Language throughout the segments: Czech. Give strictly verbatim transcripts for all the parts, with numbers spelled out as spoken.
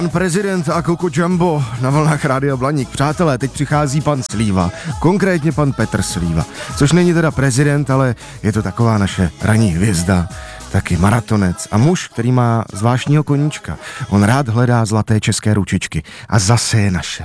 Pan prezident a Coco Jumbo na vlnách Rádia Blaník. Přátelé, teď přichází pan Slíva, konkrétně pan Petr Slíva, což není teda prezident, ale je to taková naše ranní hvězda, taky maratonec a muž, který má zvláštního koníčka. On rád hledá zlaté české ručičky a zase je našel.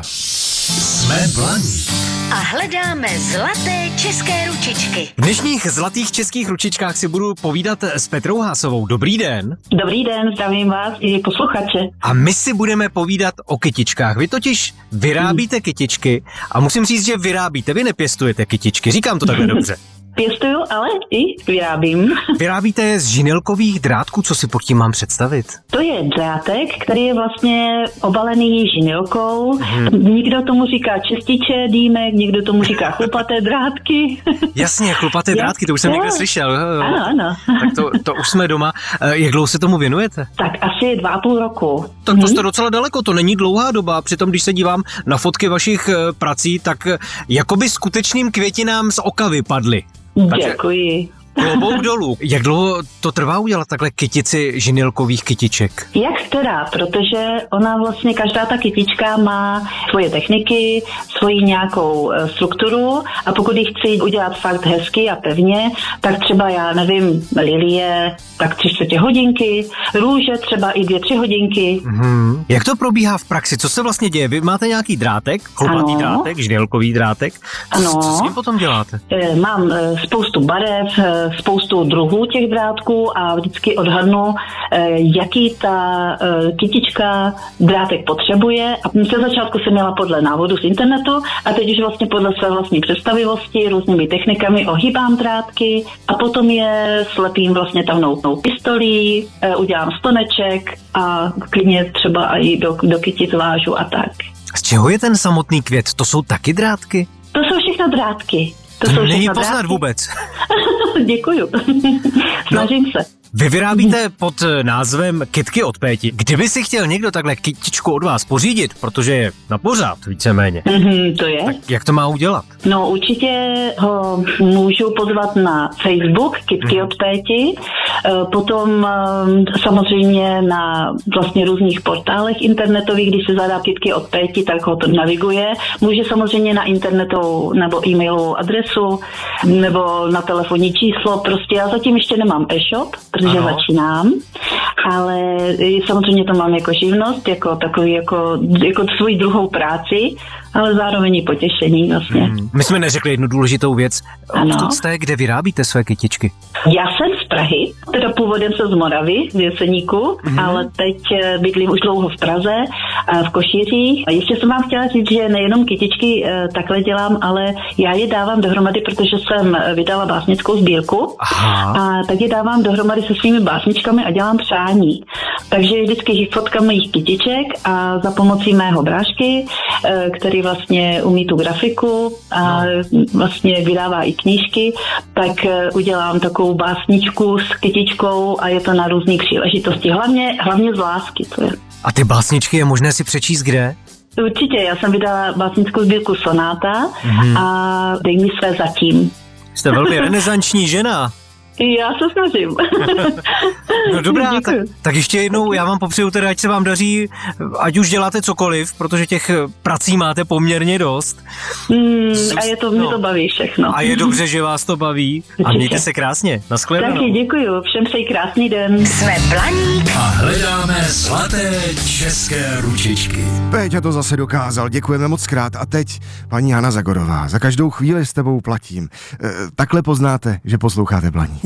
Jsme Blaník. A hledáme zlaté české ručičky. V dnešních zlatých českých ručičkách si budu povídat s Petrou Hásovou. Dobrý den. Dobrý den, zdravím vás i posluchače. A my si budeme povídat o kytičkách. Vy totiž vyrábíte kytičky a musím říct, že vyrábíte, vy nepěstujete kytičky. Říkám to takhle dobře. Pěstuju, ale i vyrábím. Vyrábíte je z žinilkových drátků, co si pod tím mám představit? To je drátek, který je vlastně obalený žinilkou. Hmm. Někdo tomu říká čističe dýmek, někdo tomu říká chlupaté drátky. Jasně, chlupaté drátky, to už jsem někde slyšel. Ano, ano. Tak to, to už jsme doma. Jak dlouho se tomu věnujete? Tak asi dva a půl roku. Tak to jste docela daleko, to není dlouhá doba. Přitom, když se dívám na fotky vašich prací, tak jakoby skutečným květinám z oka vypadly. Takže děkuji. Klobouk dolů. Jak dlouho to trvá udělat takhle kytici žinilkových kytiček? Jak teda, protože ona vlastně, každá ta kytička má svoje techniky, svoji nějakou strukturu a pokud ji chci udělat fakt hezky a pevně, tak třeba já nevím, lilie, tak tři čtvrtě hodinky, růže třeba i dvě, tři hodinky. Hmm. Jak to probíhá v praxi? Co se vlastně děje? Vy máte nějaký drátek, chlupatý ano. drátek, žinilkový drátek? Ano. Co, co s tím potom děláte? Mám spoustu barev, spoustu druhů těch drátků a vždycky odhadnu, jaký ta kytička drátek potřebuje. A ze začátku jsem měla podle návodu z internetu a teď už vlastně podle své vlastní představivosti různými technikami ohýbám drátky a potom je slepím vlastně tahnoutnou pistolí, udělám stoneček a klidně třeba i do, do kytic vážu a tak. Z čeho je ten samotný květ? To jsou taky drátky? To jsou všechno drátky. To, to jsou není všechno poznat drátky. Vůbec. Děkuju. Snažím no. se. Vy vyrábíte pod názvem kytky od Péti. Kdyby si chtěl někdo takhle kytičku od vás pořídit, protože je na pořád víceméně, mm-hmm, to je. Tak jak to má udělat? No určitě ho můžu pozvat na Facebook Kytky od Péti, potom samozřejmě na vlastně různých portálech internetových, když se zadá Kytky od Péti, tak ho to naviguje. Může samozřejmě na internetovou nebo e-mailovou adresu nebo na telefonní číslo, prostě já zatím ještě nemám e-shop, protože ano. začínám, ale samozřejmě to mám jako živnost, jako takový, jako, jako svou druhou práci, ale zároveň i potěšení vlastně. Hmm. My jsme neřekli jednu důležitou věc. Odkud jste, kde vyrábíte své kytičky? Já jsem z Prahy, teda původem jsem z Moravy, z Jeseníku, hmm. ale teď bydlím už dlouho v Praze, v Košířích. A ještě jsem vám chtěla říct, že nejenom kytičky takhle dělám, ale já je dávám dohromady, protože jsem vydala básnickou sbírku. Aha. A tak je dávám dohromady se svými básničkami a dělám přání. Takže vždycky fotka mojich kytiček a za pomocí mého brášky, který vlastně umí tu grafiku a vlastně vydává i knížky, tak udělám takovou básničku s kytičkou a je to na různý příležitosti. Hlavně, hlavně z lásky. To je. A ty básničky je možné si přečíst kde? Určitě, já jsem vydala básnickou sbírku Sonáta hmm. a Dej mi své zatím. Jste velmi renesanční žena. Já se snažím. No dobrá, tak, tak ještě jednou já vám popřeju teda, ať se vám daří, ať už děláte cokoliv, protože těch prací máte poměrně dost. Mm, a je to, mě no. to baví všechno. A je dobře, že vás to baví. A mějte se krásně. Naschledanou. Taky děkuju, všem přeji krásný den. Jsme Blaník. A hledáme zlaté české ručičky. Péťa to zase dokázal, děkujeme moc krát. A teď paní Hana Zagorová, za každou chvíli s tebou platím. E, takhle poznáte, že posloucháte Blaník.